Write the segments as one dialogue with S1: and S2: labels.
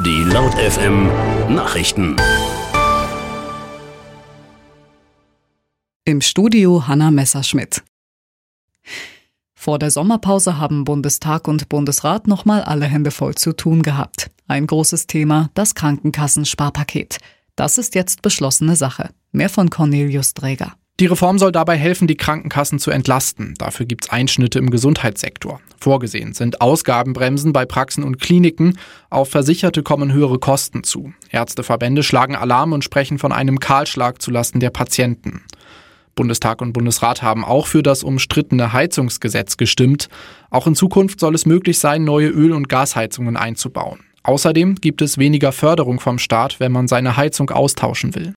S1: Die Laut FM Nachrichten.
S2: Im Studio Hanna Messerschmidt. Vor der Sommerpause haben Bundestag und Bundesrat nochmal alle Hände voll zu tun gehabt. Ein großes Thema, das Krankenkassensparpaket. Das ist jetzt beschlossene Sache. Mehr von Cornelius Dräger.
S3: Die Reform soll dabei helfen, die Krankenkassen zu entlasten. Dafür gibt es Einschnitte im Gesundheitssektor. Vorgesehen sind Ausgabenbremsen bei Praxen und Kliniken. Auf Versicherte kommen höhere Kosten zu. Ärzteverbände schlagen Alarm und sprechen von einem Kahlschlag zulasten der Patienten. Bundestag und Bundesrat haben auch für das umstrittene Heizungsgesetz gestimmt. Auch in Zukunft soll es möglich sein, neue Öl- und Gasheizungen einzubauen. Außerdem gibt es weniger Förderung vom Staat, wenn man seine Heizung austauschen will.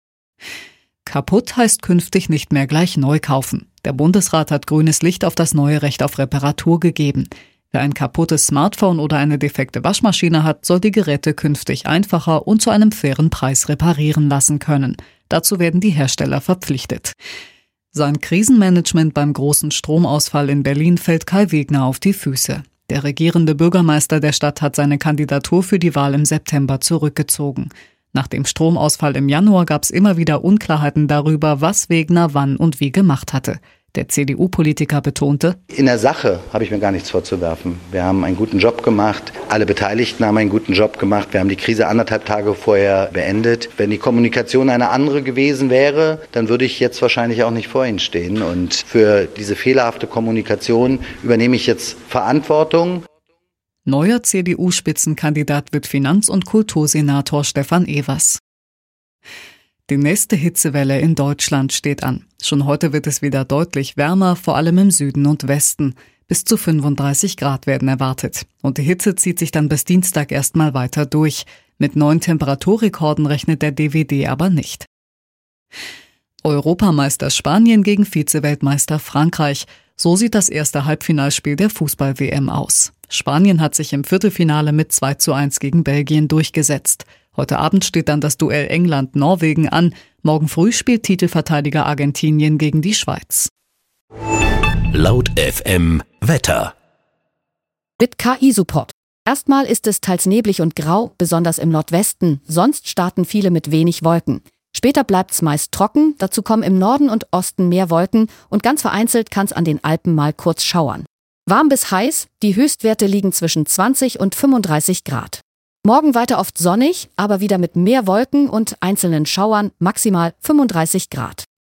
S2: Kaputt heißt künftig nicht mehr gleich neu kaufen. Der Bundesrat hat grünes Licht auf das neue Recht auf Reparatur gegeben. Wer ein kaputtes Smartphone oder eine defekte Waschmaschine hat, soll die Geräte künftig einfacher und zu einem fairen Preis reparieren lassen können. Dazu werden die Hersteller verpflichtet. Sein Krisenmanagement beim großen Stromausfall in Berlin fällt Kai Wegner auf die Füße. Der regierende Bürgermeister der Stadt hat seine Kandidatur für die Wahl im September zurückgezogen. Nach dem Stromausfall im Januar gab es immer wieder Unklarheiten darüber, was Wegner wann und wie gemacht hatte. Der CDU-Politiker betonte:
S4: In der Sache habe ich mir gar nichts vorzuwerfen. Wir haben einen guten Job gemacht. Alle Beteiligten haben einen guten Job gemacht. Wir haben die Krise 1,5 Tage vorher beendet. Wenn die Kommunikation eine andere gewesen wäre, dann würde ich jetzt wahrscheinlich auch nicht vor Ihnen stehen. Und für diese fehlerhafte Kommunikation übernehme ich jetzt Verantwortung.
S2: Neuer CDU-Spitzenkandidat wird Finanz- und Kultursenator Stefan Evers. Die nächste Hitzewelle in Deutschland steht an. Schon heute wird es wieder deutlich wärmer, vor allem im Süden und Westen. Bis zu 35 Grad werden erwartet. Und die Hitze zieht sich dann bis Dienstag erstmal weiter durch. Mit neuen Temperaturrekorden rechnet der DWD aber nicht. Europameister Spanien gegen Vize-Weltmeister Frankreich. So sieht das erste Halbfinalspiel der Fußball-WM aus. Spanien hat sich im Viertelfinale mit 2:1 gegen Belgien durchgesetzt. Heute Abend steht dann das Duell England-Norwegen an. Morgen früh spielt Titelverteidiger Argentinien gegen die Schweiz.
S1: Laut FM Wetter.
S5: Mit KI-Support. Erstmal ist es teils neblig und grau, besonders im Nordwesten. Sonst starten viele mit wenig Wolken. Später bleibt's meist trocken, dazu kommen im Norden und Osten mehr Wolken und ganz vereinzelt kann's an den Alpen mal kurz schauern. Warm bis heiß, die Höchstwerte liegen zwischen 20 und 35 Grad. Morgen weiter oft sonnig, aber wieder mit mehr Wolken und einzelnen Schauern, maximal 35 Grad.